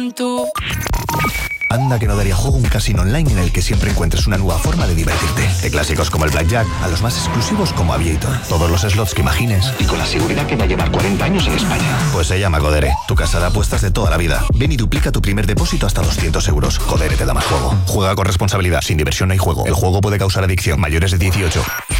en tu... Anda que no daría juego un casino online en el que siempre encuentres una nueva forma de divertirte. De clásicos como el Blackjack a los más exclusivos como Aviator. Todos los slots que imagines. Y con la seguridad que va a llevar 40 años en España. Pues se llama Codere, tu casa de apuestas de toda la vida. Ven y duplica tu primer depósito hasta 200 euros. Codere te da más juego. Juega con responsabilidad, sin diversión no hay juego. El juego puede causar adicción. Mayores de 18.